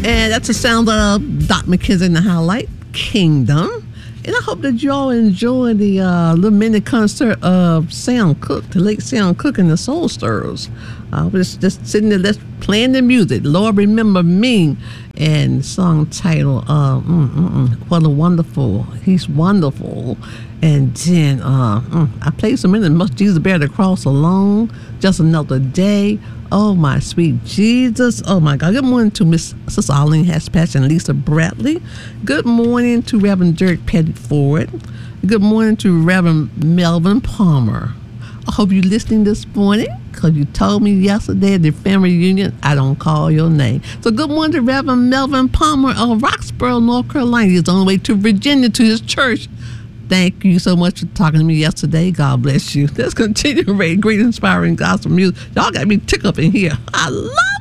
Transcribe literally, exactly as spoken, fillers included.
And that's the sound of Doc McKenzie and the Highlight Kingdom. And I hope that you all enjoy the uh, little mini concert of Sam Cooke, the late Sam Cooke and the Soul Stirrers. I was just sitting there just playing the music. Lord, remember me. And song title, uh, mm, mm, mm, What a Wonderful, He's Wonderful. And then uh, mm, I played some minutes, Must Jesus Bear the Cross Alone, Just Another Day. Oh, my sweet Jesus. Oh, my God. Good morning to Miss Sister Arlene Haspatch and Lisa Bradley. Good morning to Reverend Derek Petty Ford. Good morning to Reverend Melvin Palmer. I hope you're listening this morning because you told me yesterday at the family reunion I don't call your name. So good morning to Reverend Melvin Palmer of Roxborough, North Carolina. He's on the way to Virginia to his church. Thank you so much for talking to me yesterday. God bless you. Let's continue to read great, inspiring gospel music. Y'all got me ticked up in here. I love